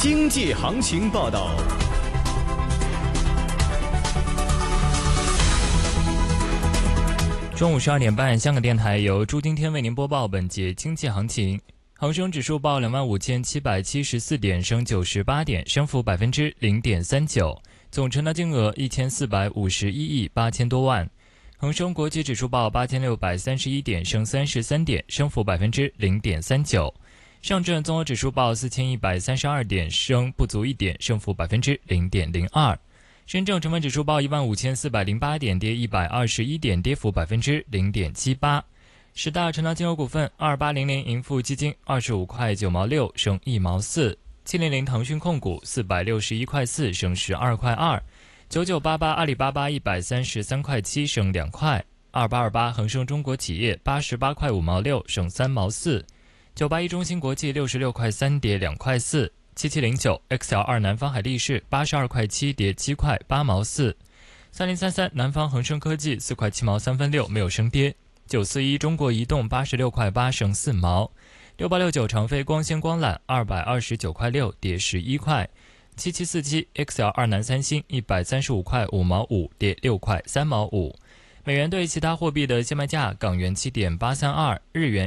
经济行情报道。 中午12点半，香港电台由朱今天为您播报本节经济行情。恒生指数报25,774点，升98点，升幅0.39%，总成交金额1451亿8千多万。恒生国际指数报8631点，升33点，升幅0.39%。上证综合指数报4132点，升不足1点，升幅0.02%。深圳成分指数报15408点，跌121点，跌幅0.78%。十大成交金额股份：2800盈富基金25块9毛6，升1毛4；700腾讯控股461块4，升12块2；9988阿里巴巴133块7，升2块；2828恒生中国企业88块5毛6，升3毛4；981中芯国际66块3，跌2块4；7709 XL2 南方海力士82块7，跌7块8毛4；3033南方恒生科技4块7毛3分6，没有升跌；941中国移动86块8，升4毛；6869长飞光纤光缆229块6，跌11块；7747 XL2 南三星135块5毛5，跌6块3毛5。美元对其他货币的现卖价：港元7.832，日元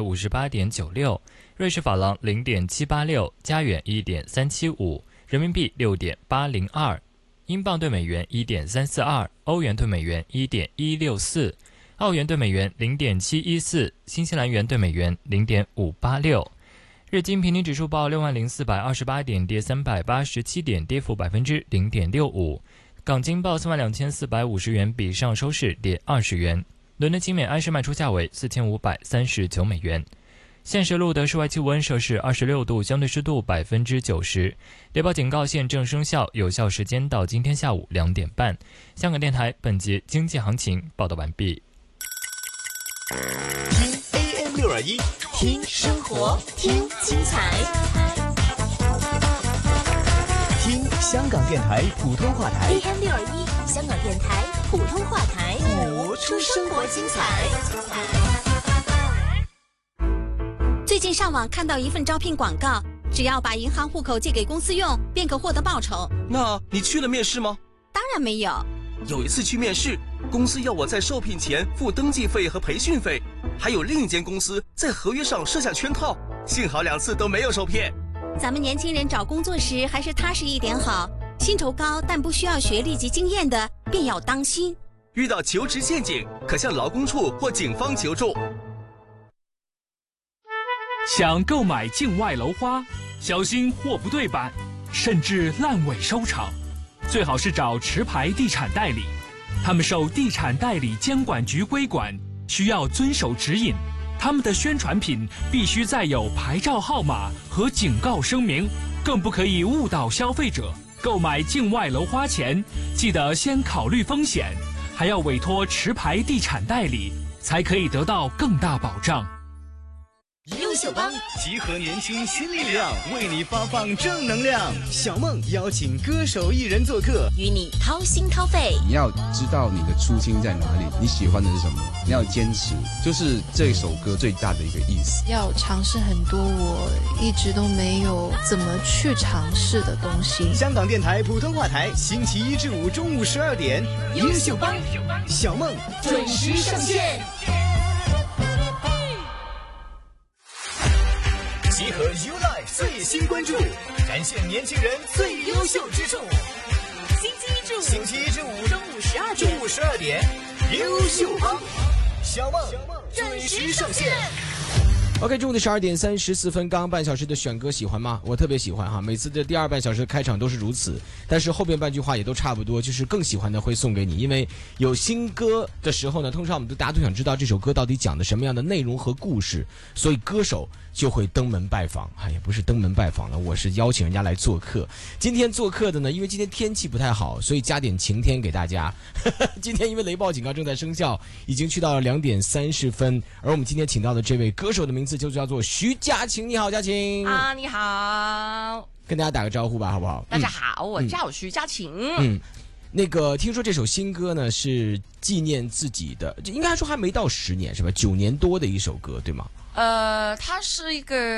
158.96，瑞士法郎0.786，加元1.375，人民币6.802，英镑对美元1.342，欧元对美元1.164，澳元对美元0.714，新西兰元对美元0.586。日经平均指数报60,428点，跌387点，跌幅0.65%。港金报32,450元，比上收市跌20元。伦敦金每安士卖出价为4539美元。现时录得室外气温摄氏26度，相对湿度90%。雷暴警告现正生效，有效时间到今天下午2点半。香港电台本节经济行情报道完毕。 听 AM621，听生活，听精彩。听香港电台普通话台 AM621，香港电台普通话台， 活出生活精彩。 最近上网看到一份招聘广告，只要把银行户口借给公司用，便可获得报酬。 那你去了面试吗？ 当然没有。 有一次去面试，公司要我在受聘前付登记费和培训费，还有另一间公司在合约上设下圈套，幸好2次都没有受骗。 咱们年轻人找工作时还是踏实一点好，薪酬高但不需要学历及经验的便要当心。 遇到求职陷阱，可向劳工处或警方求助。 想购买境外楼花，小心货不对版，甚至烂尾收场，最好是找持牌地产代理，他们受地产代理监管局规管，需要遵守指引。他们的宣传品必须载有牌照号码和警告声明，更不可以误导消费者。购买境外楼花前，记得先考虑风险，还要委托持牌地产代理，才可以得到更大保障。 优秀帮集合年轻新力量，为你发放正能量。小梦邀请歌手艺人做客， 与你掏心掏肺。 你要知道你的初心在哪里，你喜欢的是什么，你要坚持，就是这首歌最大的一个意思。 要尝试很多我一直都没有怎么去尝试的东西。 香港电台普通话台，星期1至5中午12点，优秀帮小梦准时上线。集合 YouLife 最新关注，展现年轻人最优秀之处。星期一至五中午12点，优秀帮小梦准时上线。 OK， 中午的12点34分，刚刚半小时的选歌喜欢吗？我特别喜欢哈，每次的第2半小时的开场都是如此，但是后边半句话也都差不多，就是更喜欢的会送给你，因为有新歌的时候呢，通常大家都想知道这首歌到底讲的什么样的内容和故事，所以歌手就会登门拜访，也不是登门拜访了，我是邀请人家来做客。今天做客的呢，因为今天天气不太好，所以加点晴天给大家。今天因为雷暴警告正在生效，已经去到了2点30分，而我们今天请到的这位歌手的名字就叫做徐佳晴。你好，佳晴。 啊，你好。 跟大家打个招呼吧，好不好？ 大家好，我叫徐佳晴。 那个听说这首新歌呢是纪念自己的，应该说还没到10年是吧？9年多的一首歌，对吗？ 它是一个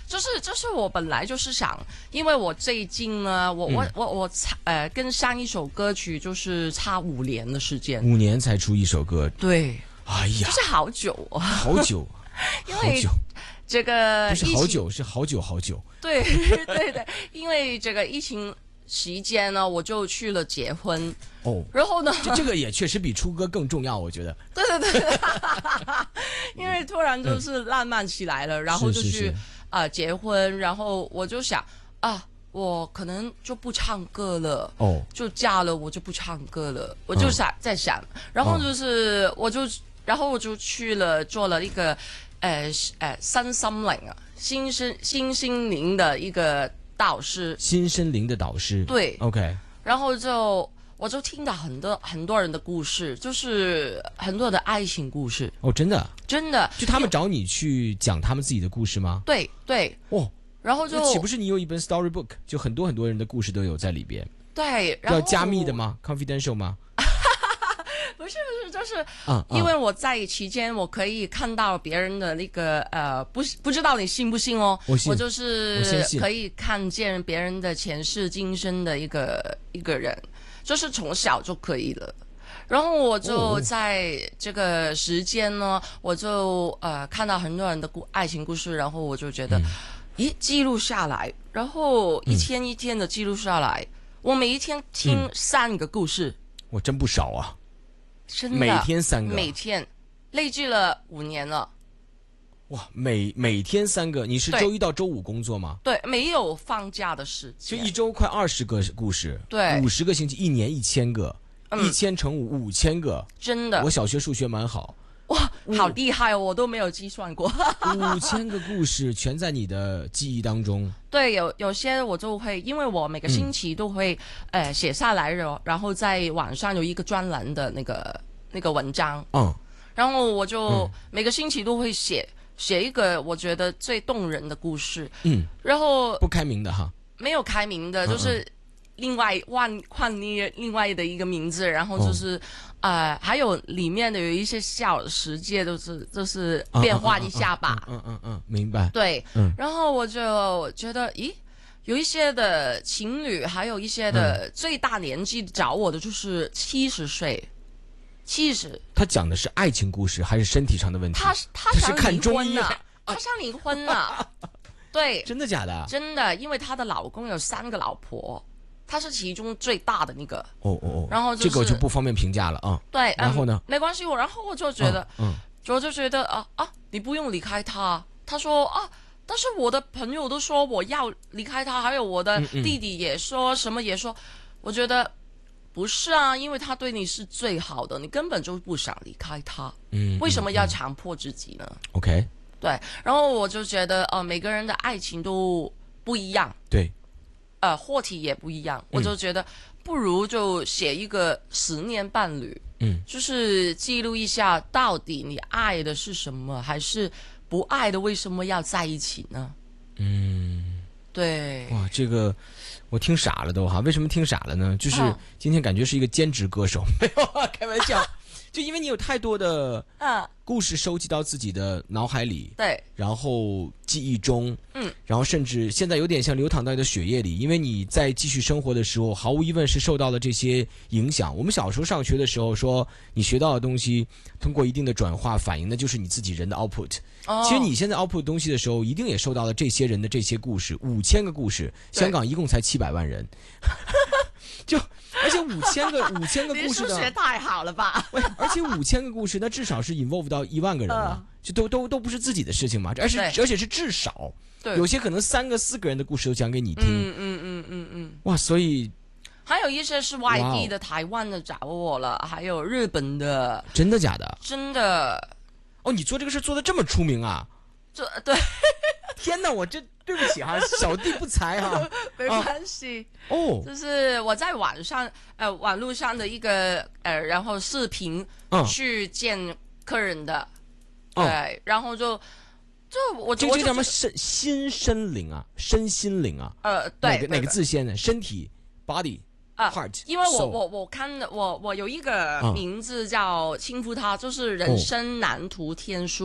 就是我本来就是想，因为我最近呢，我跟上一首歌曲就是差5年的时间 ，5年才出一首歌， 对， 哎呀， 就是好久啊， 好久， 因为这个不是好久，是好久好久， 对对对，因为这个疫情期间呢，我就去了结婚。 哦， 然后呢， 这个也确实比出歌更重要，我觉得。 对对对，因为突然就是浪漫起来了，然后就去结婚，然后我就想啊，我可能就不唱歌了，哦，就嫁了我就不唱歌了，我就在想，然后就是我就去了做了一个身心灵啊，新心灵的一个导师， 新森林的导师， 对 ，OK， 然后我就听到很多人的故事，就是很多的爱情故事。 哦，真的， 真的， 就他们找你去讲他们自己的故事吗？ 对对， 哦， 然后就岂不是你有一本 storybook， 就很多人的故事都有在里边？ 对，然后要加密的吗 ？confidential 吗？ 不是，就是因为我在期间，我可以看到别人的那个不知道你信不信哦？我就是可以看见别人的前世今生的一个人，就是从小就可以了。然后我就在这个时间呢，我就看到很多人的爱情故事，然后我就觉得，记录下来，然后一天一天的记录下来，我每一天听3个故事， 我真不少啊。 真的， 每天3个， 每天累计了5年了。 哇，每天3个，你是周一到周五工作吗？ 对，没有放假的时间， 就一周快20个故事， 对 ，50个星期，1年1000个，1000乘5 5000个， 真的。 我小学数学蛮好。 哇，好厉害哦！我都没有计算过。 5000个故事全在你的记忆当中。 对，有些我就会，因为我每个星期都会写下来，然后在网上有一个专栏的那个文章。然后我就每个星期都会写一个我觉得最动人的故事。然后不开明的哈。 没有开明的，就是另外换另外的一个名字，然后就是还有里面的有一些小的世界，就是变化一下吧。 明白。 对，然后我就觉得，有一些的情侣，还有一些的最大年纪找我的就是70岁，70。 他讲的是爱情故事还是身体上的问题？ 他想离婚了，他想离婚了。对， 真的假的？ 真的，因为她的老公有3个老婆。他是其中最大的那个，然后这个我就不方便评价了啊。 对， 然后呢？ 没关系，然后我就觉得，我就觉得你不用离开他。他说但是我的朋友都说我要离开他，还有我的弟弟也说什么也说，我觉得不是啊，因为他对你是最好的，你根本就不想离开他，为什么要强迫自己呢 ？OK， 对，然后我就觉得每个人的爱情都不一样， 对。 话题也不一样，我就觉得不如就写一个10年伴侣，就是记录一下到底你爱的是什么，还是不爱的为什么要在一起呢？对。 哇，这个我听傻了都哈，为什么听傻了呢？就是今天感觉是一个兼职歌手，没有啊，开玩笑。就因为你有太多的故事收集到自己的脑海里， 对， 然后记忆中，然后甚至现在有点像流淌到你的血液里，因为你在继续生活的时候，毫无疑问是受到了这些影响。我们小时候上学的时候说，你学到的东西通过一定的转化反映的就是你自己人的 output。其实你现在 output 东西的时候，一定也受到了这些人的这些故事，5000个故事，香港一共才700万人。就而且5000个故事的， 你数学太好了吧？ 而且5000个故事，那至少是 involve 到1万个人了，就都不是自己的事情嘛，而且是至少，有些可能3个4个人的故事都讲给你听，哇，所以还有一些是外地的，台湾的找我了，还有日本的， 真的假的？ 真的。 哦，你做这个事做得这么出名啊？ 对。 天哪，我这对不起哈，小弟不才哈。 没关系。就是我在网络上的一个然后视频去见客人的，对，然后就我这叫什么心身灵啊，身心灵啊。 对， 哪个字先呢？身体 body。heart， 因为我看的我有一个名字叫轻浮他，就是人生蓝图天书。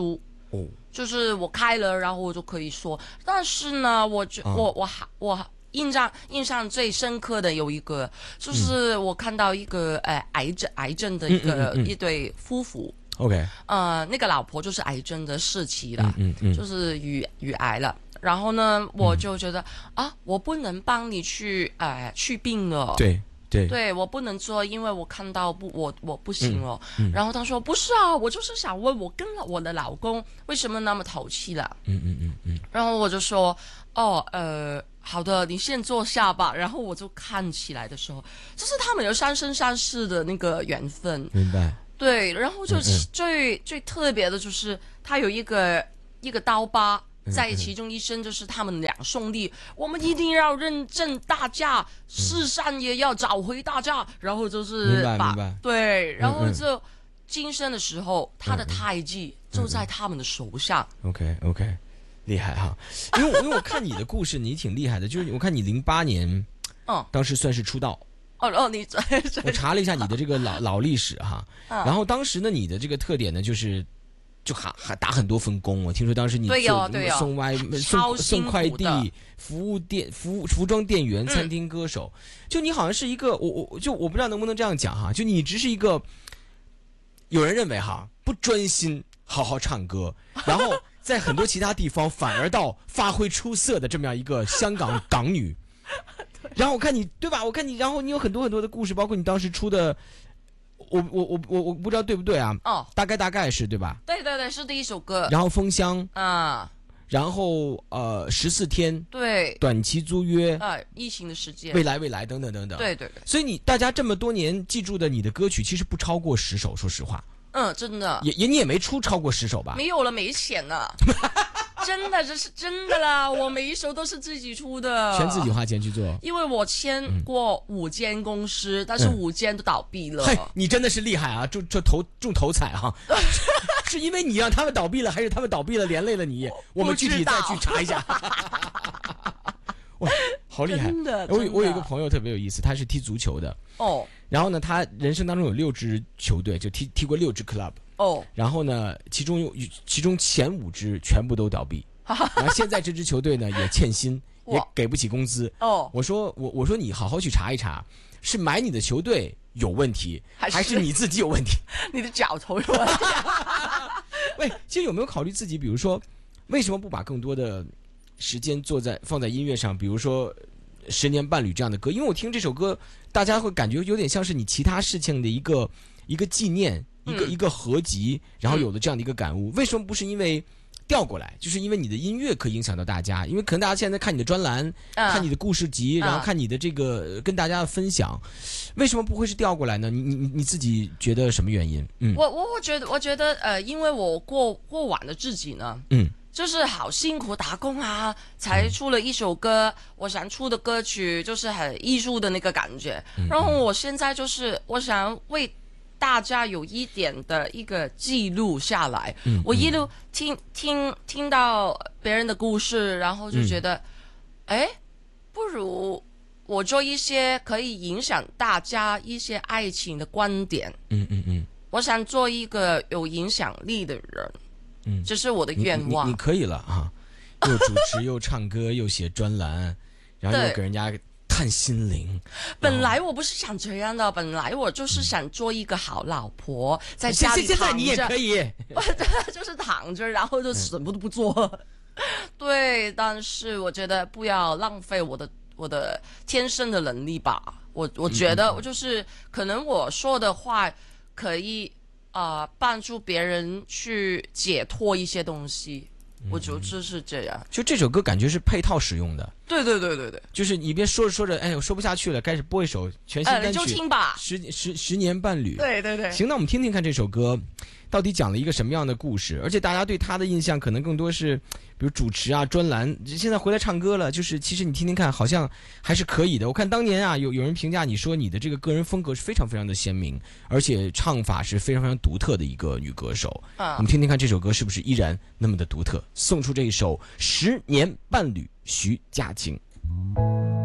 哦， 就是我开了，然后我就可以说。但是呢，我印象最深刻的有一个，就是我看到一个癌症的一对夫妇。 OK， 那个老婆就是癌症的4期了，就是乳癌了。然后呢，我就觉得我不能帮你去病了。对，我不能做，因为我看到我不行了。然后他说不是啊，我就是想问我跟我的老公为什么那么投气了。然后我就说好的，你先坐下吧。然后我就看起来的时候，就是他们有3生3世的那个缘分。 明白。 对，然后就最特别的就是他有一个刀疤。在其中一生就是他们2兄弟，我们一定要认证大家，世上也要找回大家。然后就是明白对，然后就今生的时候，他的胎记就在他们的手上。 OK， 厉害哈！因为我看你的故事，你挺厉害的，就是我看你08年，当时算是出道。 你我查了一下你的这个老历史哈，然后当时呢，你的这个特点呢就还打很多份工，我听说当时你送快递、服装店员、餐厅歌手，就你好像是一个我不知道能不能这样讲哈，就你只是一个有人认为哈不专心好好唱歌，然后在很多其他地方反而到发挥出色的这么样一个香港港女，然后我看你对吧？我看你，然后你有很多的故事，包括你当时出的。我不知道对不对啊？大概是对吧？ 对，是第一首歌。 然后封箱然后14天， 对， 短期租约疫情的时间， 未来等等。 对。 所以大家这么多年记住的你的歌曲，其实不超过10首，说实话。 真的。 你也没出超过10首吧？ 没有了，没钱了。真的，这是真的啦！我每一首都是自己出的， 全自己花钱去做。 因为我签过5间公司，但是5间都倒闭了。 你真的是厉害啊！中头彩哈！是因为你让他们倒闭了，还是他们倒闭了连累了你？我们具体再去查一下。哇，好厉害！ 真的。 我有一个朋友特别有意思，他是踢足球的。然后呢，他人生当中有6支球队，就踢过6支 club。然后呢，其中前5支全部都倒闭，然后现在这支球队呢也欠薪，也给不起工资。我说你好好去查一查，是买你的球队有问题，还是你自己有问题？ 你的脚头有问题。 喂，其实有没有考虑自己，比如说，为什么不把更多的时间放在音乐上？比如说10年伴侣这样的歌，因为我听这首歌，大家会感觉有点像是你其他事情的一个纪念。一个合集，然后有了这样的一个感悟。为什么不是因为调过来？就是因为你的音乐可以影响到大家，因为可能大家现在看你的专栏，看你的故事集，然后看你的这个跟大家的分享，为什么不会是调过来呢？你自己觉得什么原因？ 我觉得因为我过往的自己呢，就是好辛苦打工啊，才出了一首歌。我想出的歌曲就是很艺术的那个感觉，然后我现在就是我想为大家有一点的一个记录下来。我一路听到别人的故事，然后就觉得不如我做一些可以影响大家一些爱情的观点。我想做一个有影响力的人。这是我的愿望。 你可以了哈，又主持又唱歌又写专栏，然后又给人家看心灵。 本来我不是想这样的，本来我就是想做一个好老婆，在家里躺着。 现在你也可以， 就是躺着，然后就什么都不做。对，但是我觉得不要浪费我的天生的能力吧。我觉得我就是可能我说的话可以帮助别人去解脱一些东西。我觉得就是这样。 就这首歌感觉是配套使用的。 对， 就是你别说着，哎，我说不下去了，开始播一首全新单曲。 你就听吧。 十年伴侣。 对。 行，那我们听听看这首歌到底讲了一个什么样的故事，而且大家对他的印象可能更多是比如主持啊、专栏，现在回来唱歌了，就是其实你听听看，好像还是可以的。我看当年啊，有人评价你说你的这个个人风格是非常非常的鲜明，而且唱法是非常非常独特的一个女歌手。我们听听看这首歌是不是依然那么的独特，送出这一首《10年伴侣》徐佳莹。